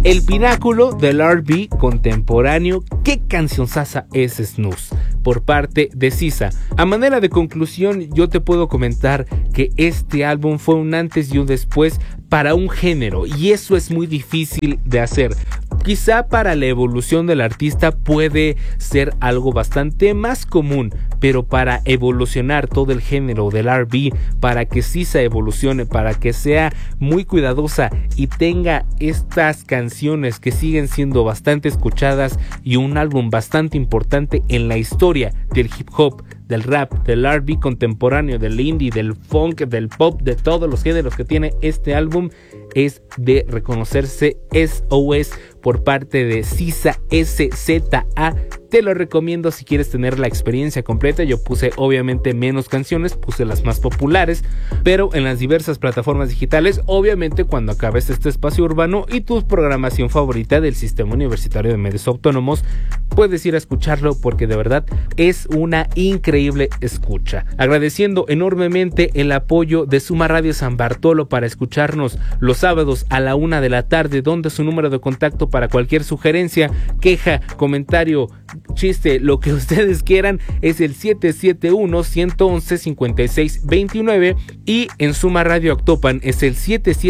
el pináculo del R&B contemporáneo. ¿Qué cancionzaza es Snooze? Por parte de SZA. A manera de conclusión, yo te puedo comentar que este álbum fue un antes y un después para un género, y eso es muy difícil de hacer. Quizá para la evolución del artista puede ser algo bastante más común, pero para evolucionar todo el género del R&B, para que SZA evolucione, para que sea muy cuidadosa y tenga estas canciones que siguen siendo bastante escuchadas y un álbum bastante importante en la historia del hip hop, del rap, del R&B contemporáneo, del indie, del funk, del pop, de todos los géneros que tiene este álbum, es de reconocerse. SOS por parte de SZA, SZA. Te lo recomiendo si quieres tener la experiencia completa. Yo puse obviamente menos canciones, puse las más populares, pero en las diversas plataformas digitales, obviamente cuando acabes este espacio urbano y tu programación favorita del Sistema Universitario de Medios Autónomos, puedes ir a escucharlo porque de verdad es una increíble escucha. Agradeciendo enormemente el apoyo de Suma Radio San Bartolo para escucharnos los sábados a la 1 de la tarde, donde su número de contacto para cualquier sugerencia, queja, comentario, chiste, lo que ustedes quieran, es el 771-111-5629, y en Suma Radio Actopan es el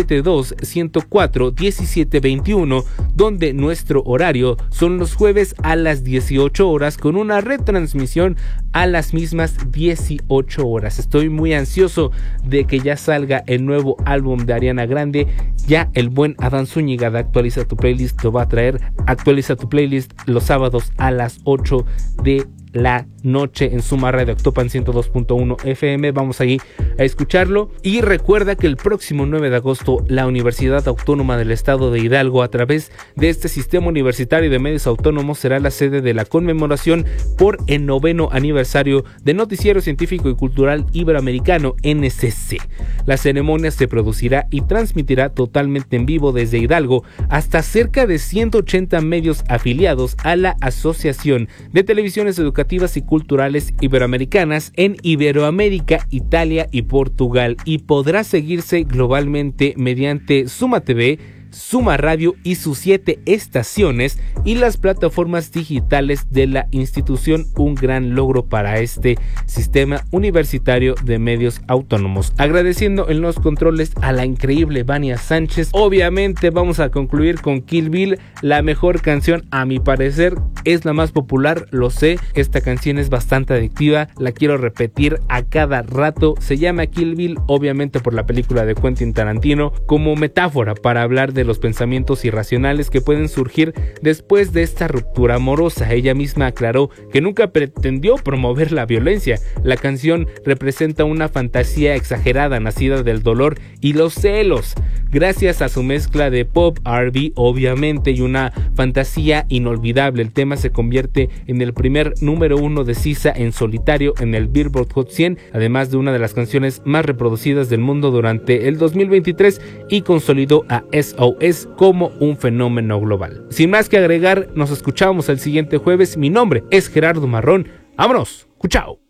772-104-1721, donde nuestro horario son los jueves a las 18 horas con una retransmisión a las mismas 18 horas. Estoy muy ansioso de que ya salga el nuevo álbum de Ariana Grande. Ya el buen Adán Zúñiga de Actualiza tu Playlist lo va a traer. Actualiza tu Playlist los sábados a las 8 de la noche en Suma Radio Actopan 102.1 FM. Vamos ahí a escucharlo. Y recuerda que el próximo 9 de agosto la Universidad Autónoma del Estado de Hidalgo, a través de este Sistema Universitario de Medios Autónomos, será la sede de la conmemoración por el 9º aniversario de Noticiero Científico y Cultural Iberoamericano, NCC. La ceremonia se producirá y transmitirá totalmente en vivo desde Hidalgo hasta cerca de 180 medios afiliados a la Asociación de Televisiones Educativas y Culturales Iberoamericanas en Iberoamérica, Italia y Portugal, y podrá seguirse globalmente mediante Suma TV, Suma Radio y sus 7 estaciones y las plataformas digitales de la institución. Un gran logro para este Sistema Universitario de Medios Autónomos. Agradeciendo en los controles a la increíble Vania Sánchez. Obviamente vamos a concluir con Kill Bill, la mejor canción a mi parecer, es la más popular, lo sé. Esta canción es bastante adictiva, la quiero repetir a cada rato. Se llama Kill Bill, obviamente por la película de Quentin Tarantino, como metáfora para hablar de los pensamientos irracionales que pueden surgir después de esta ruptura amorosa. Ella misma aclaró que nunca pretendió promover la violencia. La canción representa una fantasía exagerada nacida del dolor y los celos, gracias a su mezcla de pop, R&B obviamente, y una fantasía inolvidable. El tema se convierte en el primer número 1 de SZA en solitario en el Billboard Hot 100, además de una de las canciones más reproducidas del mundo durante el 2023, y consolidó a SOS como un fenómeno global. Sin más que agregar, nos escuchamos el siguiente jueves. Mi nombre es Gerardo Marrón. ¡Vámonos! ¡Chao!